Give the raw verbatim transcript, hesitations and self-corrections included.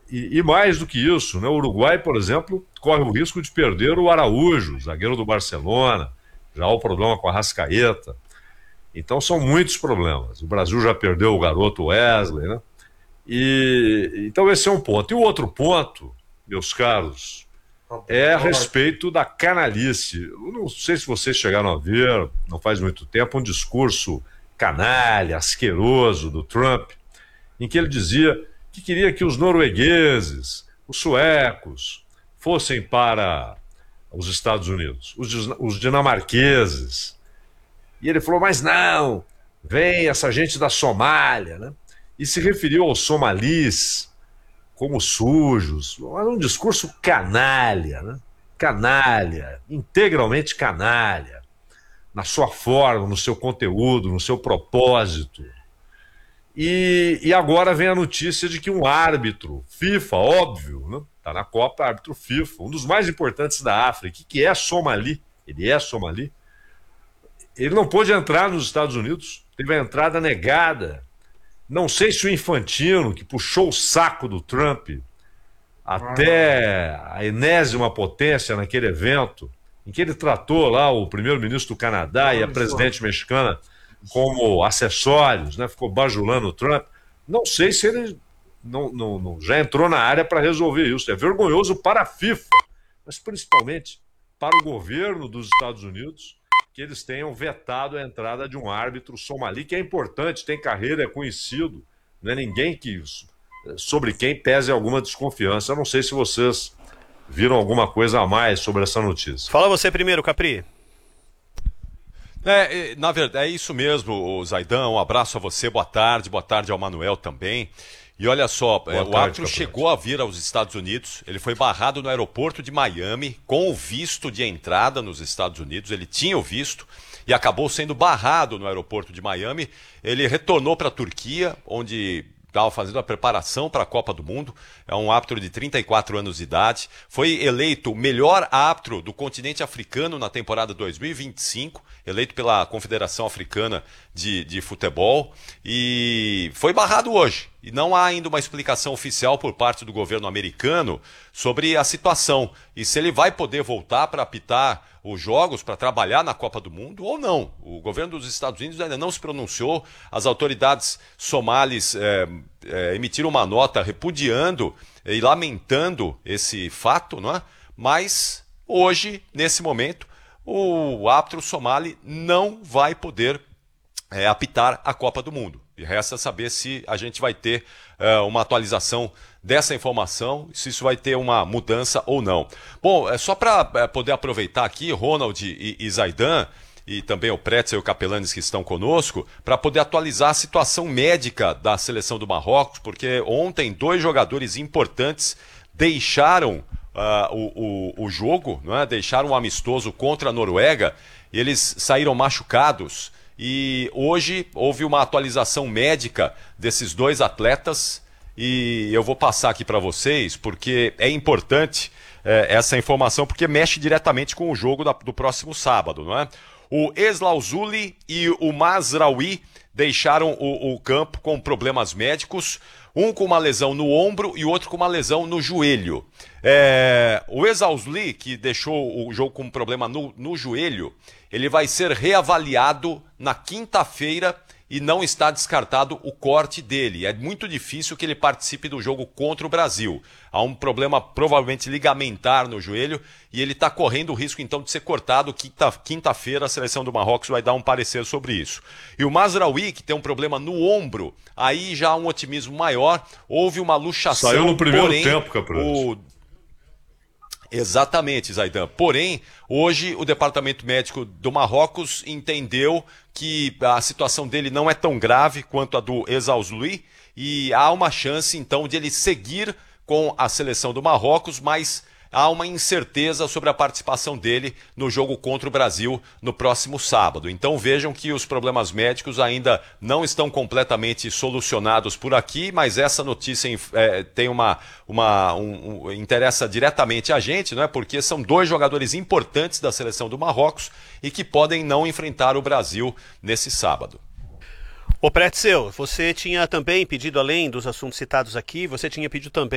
e, e mais do que isso, né? O Uruguai, por exemplo, corre o risco de perder o Araújo, zagueiro do Barcelona, já há o problema com a Arrascaeta. Então são muitos problemas. O Brasil já perdeu o garoto Wesley, né? E, então esse é um ponto. E o outro ponto, meus caros, é a respeito da canalice. Eu não sei se vocês chegaram a ver, não faz muito tempo, um discurso canalha, asqueroso do Trump, em que ele dizia que queria que os noruegueses, os suecos, fossem para os Estados Unidos, os, os dinamarqueses. E ele falou, mas não, vem essa gente da Somália, né? E se referiu aos somalis como sujos. Era um discurso canalha, né? Canalha, integralmente canalha, na sua forma, no seu conteúdo, no seu propósito. E, e agora vem a notícia de que um árbitro, FIFA, óbvio, né? Está na Copa, árbitro FIFA, um dos mais importantes da África, que é somali, ele é somali, ele não pôde entrar nos Estados Unidos, teve a entrada negada. Não sei se o Infantino, que puxou o saco do Trump até a enésima potência naquele evento, em que ele tratou lá o primeiro-ministro do Canadá e a presidente mexicana como acessórios, né? Ficou bajulando o Trump. Não sei se ele não, não, não, já entrou na área para resolver isso. É vergonhoso para a FIFA, mas principalmente para o governo dos Estados Unidos, que eles tenham vetado a entrada de um árbitro somali, que é importante, tem carreira, é conhecido, não é ninguém que, sobre quem pese alguma desconfiança. Eu não sei se vocês viram alguma coisa a mais sobre essa notícia. Fala você primeiro, Capri. É, na verdade, é isso mesmo, Zaidan. Um abraço a você, boa tarde, boa tarde ao Manuel também. E olha só, é, o árbitro chegou a vir aos Estados Unidos, ele foi barrado no aeroporto de Miami com o visto de entrada nos Estados Unidos, ele tinha o visto e acabou sendo barrado no aeroporto de Miami. Ele retornou para a Turquia, onde estava fazendo a preparação para a Copa do Mundo. É um árbitro de trinta e quatro anos de idade, foi eleito o melhor árbitro do continente africano na temporada dois mil e vinte e cinco, eleito pela Confederação Africana de, de Futebol, e foi barrado hoje. E não há ainda uma explicação oficial por parte do governo americano sobre a situação e se ele vai poder voltar para apitar os jogos, para trabalhar na Copa do Mundo ou não. O governo dos Estados Unidos ainda não se pronunciou, as autoridades somalis é, é, emitiram uma nota repudiando e lamentando esse fato, não é? Mas hoje, nesse momento, o árbitro somali não vai poder é, apitar a Copa do Mundo. E resta saber se a gente vai ter uh, uma atualização dessa informação, se isso vai ter uma mudança ou não. Bom, é só para é, poder aproveitar aqui, Ronald e, e Zaidan, e também o Pretzel e o Capelanes que estão conosco, para poder atualizar a situação médica da seleção do Marrocos, porque ontem dois jogadores importantes deixaram uh, o, o, o jogo, não é? Deixaram um amistoso contra a Noruega, e eles saíram machucados. E hoje houve uma atualização médica desses dois atletas e eu vou passar aqui para vocês porque é importante é, essa informação, porque mexe diretamente com o jogo da, do próximo sábado, não é? O Eslauzuli e o Mazraoui deixaram o, o campo com problemas médicos, um com uma lesão no ombro e o outro com uma lesão no joelho. É, o Eslauzuli, que deixou o jogo com um problema no, no joelho, ele vai ser reavaliado na quinta-feira e não está descartado o corte dele. É muito difícil que ele participe do jogo contra o Brasil. Há um problema provavelmente ligamentar no joelho e ele está correndo o risco então de ser cortado. Quinta, quinta-feira a seleção do Marrocos vai dar um parecer sobre isso. E o Mazraoui, que tem um problema no ombro, aí já há um otimismo maior. Houve uma luxação. Saiu no primeiro porém, tempo, Capraz. Exatamente, Zaidan. Porém, hoje o departamento médico do Marrocos entendeu que a situação dele não é tão grave quanto a do Eslauzuli e há uma chance então de ele seguir com a seleção do Marrocos, mas há uma incerteza sobre a participação dele no jogo contra o Brasil no próximo sábado. Então vejam que os problemas médicos ainda não estão completamente solucionados por aqui, mas essa notícia é, tem uma, uma um, um, interessa diretamente a gente, não é? Porque são dois jogadores importantes da seleção do Marrocos e que podem não enfrentar o Brasil nesse sábado. Ô Pretzel, você tinha também pedido, além dos assuntos citados aqui, você tinha pedido também